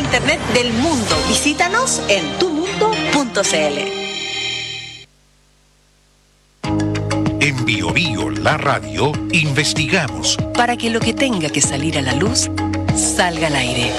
internet del mundo. Visítanos en tumundo.cl. En Bio Bio, la radio, investigamos para que lo que tenga que salir a la luz salga al aire.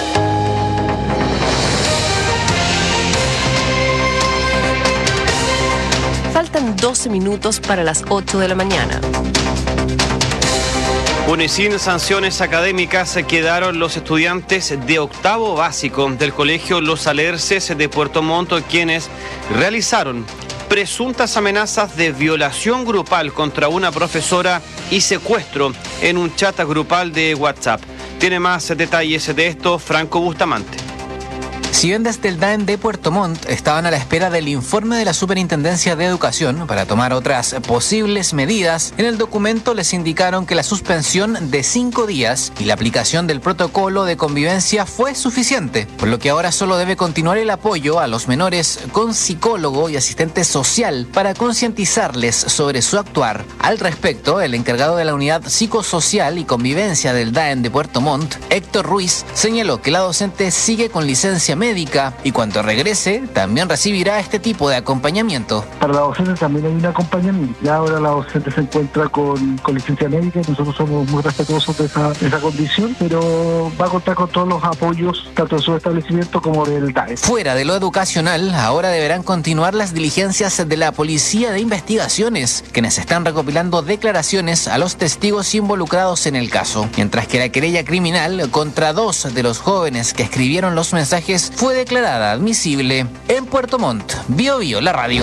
Faltan 12 minutos para las 8 de la mañana. Bueno, y sin sanciones académicas quedaron los estudiantes de octavo básico del colegio Los Alerces de Puerto Montt, quienes realizaron presuntas amenazas de violación grupal contra una profesora y secuestro en un chat grupal de WhatsApp. Tiene más detalles de esto Franco Bustamante. Si bien desde el DAEM de Puerto Montt estaban a la espera del informe de la Superintendencia de Educación para tomar otras posibles medidas, en el documento les indicaron que la suspensión de 5 días y la aplicación del protocolo de convivencia fue suficiente, por lo que ahora solo debe continuar el apoyo a los menores con psicólogo y asistente social para concientizarles sobre su actuar. Al respecto, el encargado de la Unidad Psicosocial y Convivencia del DAEM de Puerto Montt, Héctor Ruiz, señaló que la docente sigue con licencia médica y cuando regrese también recibirá este tipo de acompañamiento. Para la docente también hay un acompañamiento. Ya ahora la docente se encuentra con licencia médica y nosotros somos muy respetuosos de esa condición, pero va a contar con todos los apoyos tanto de su establecimiento como del DAE. Fuera de lo educacional, ahora deberán continuar las diligencias de la Policía de Investigaciones, quienes están recopilando declaraciones a los testigos involucrados en el caso, mientras que la querella criminal contra 2 de los jóvenes que escribieron los mensajes fue declarada admisible. En Puerto Montt, Bio Bio, la radio.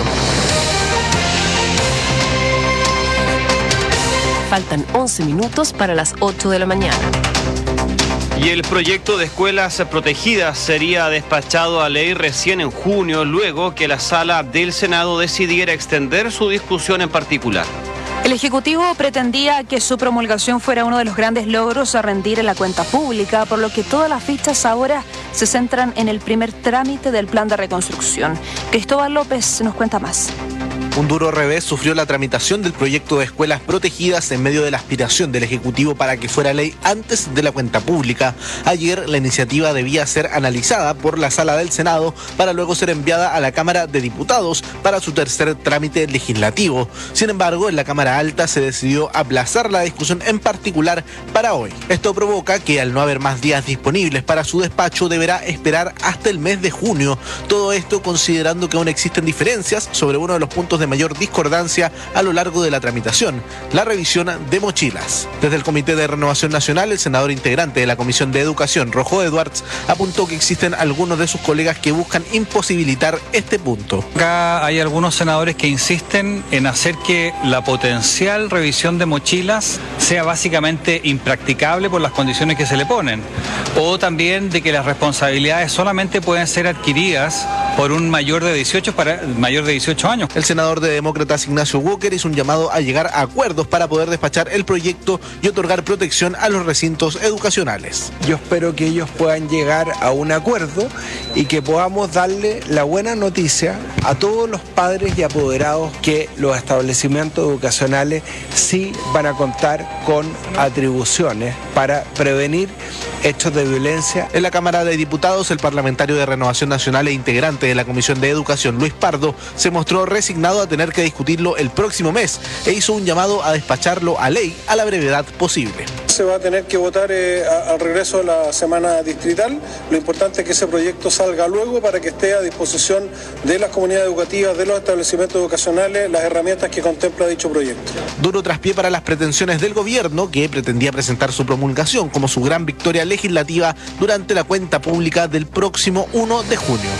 Faltan 11 minutos para las 8 de la mañana. Y el proyecto de escuelas protegidas sería despachado a ley recién en junio, luego que la sala del Senado decidiera extender su discusión en particular. El Ejecutivo pretendía que su promulgación fuera uno de los grandes logros a rendir en la cuenta pública, por lo que todas las fichas ahora se centran en el primer trámite del plan de reconstrucción. Cristóbal López nos cuenta más. Un duro revés sufrió la tramitación del proyecto de escuelas protegidas en medio de la aspiración del Ejecutivo para que fuera ley antes de la cuenta pública. Ayer la iniciativa debía ser analizada por la Sala del Senado para luego ser enviada a la Cámara de Diputados para su tercer trámite legislativo. Sin embargo, en la Cámara Alta se decidió aplazar la discusión en particular para hoy. Esto provoca que al no haber más días disponibles para su despacho deberá esperar hasta el mes de junio. Todo esto considerando que aún existen diferencias sobre uno de los puntos de mayor discordancia a lo largo de la tramitación, la revisión de mochilas. Desde el Comité de Renovación Nacional, el senador integrante de la Comisión de Educación, Rojo Edwards, apuntó que existen algunos de sus colegas que buscan imposibilitar este punto. Acá hay algunos senadores que insisten en hacer que la potencial revisión de mochilas sea básicamente impracticable por las condiciones que se le ponen, o también de que las responsabilidades solamente pueden ser adquiridas por un mayor de 18 años. El senador de Demócratas Ignacio Walker hizo un llamado a llegar a acuerdos para poder despachar el proyecto y otorgar protección a los recintos educacionales. Yo espero que ellos puedan llegar a un acuerdo y que podamos darle la buena noticia a todos los padres y apoderados que los establecimientos educacionales sí van a contar con atribuciones para prevenir hechos de violencia. En la Cámara de Diputados, el parlamentario de Renovación Nacional e integrante de la Comisión de Educación, Luis Pardo, se mostró resignado a tener que discutirlo el próximo mes e hizo un llamado a despacharlo a ley a la brevedad posible. Se va a tener que votar al regreso de la semana distrital. Lo importante es que ese proyecto salga luego para que esté a disposición de las comunidades educativas, de los establecimientos educacionales, las herramientas que contempla dicho proyecto. Duro traspié para las pretensiones del gobierno, que pretendía presentar su promulgación como su gran victoria legislativa durante la cuenta pública del próximo 1 de junio.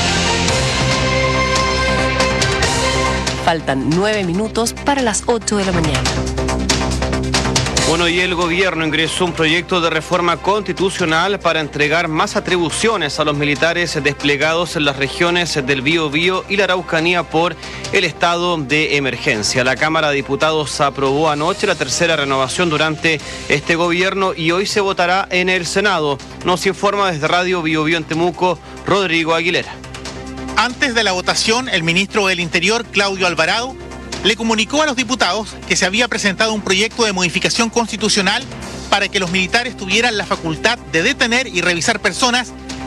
Faltan 9 minutos para las 8 de la mañana. Bueno, y el gobierno ingresó un proyecto de reforma constitucional para entregar más atribuciones a los militares desplegados en las regiones del Biobío y la Araucanía por el estado de emergencia. La Cámara de Diputados aprobó anoche la tercera renovación durante este gobierno y hoy se votará en el Senado. Nos informa desde Radio Biobío en Temuco, Rodrigo Aguilera. Antes de la votación, el ministro del Interior, Claudio Alvarado, le comunicó a los diputados que se había presentado un proyecto de modificación constitucional para que los militares tuvieran la facultad de detener y revisar personas